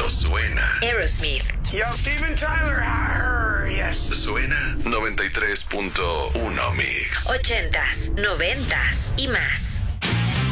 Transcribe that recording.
Esto suena. Aerosmith. Yo, Steven Tyler, yes. Suena 93.1 Mix. 80s, 90s y más.